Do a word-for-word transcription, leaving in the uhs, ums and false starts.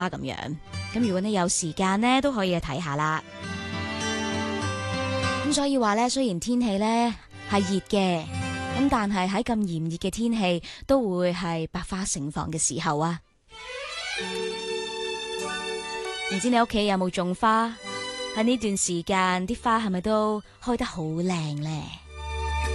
咁樣。咁如果你有時間呢，都可以去睇下啦。咁所以話呢，雖然天氣呢係熱嘅，咁但係喺咁炎熱嘅天氣，都會係百花盛放嘅時候啊。唔知你屋企有冇種花？喺呢段時間，啲花係咪都開得好靚呢？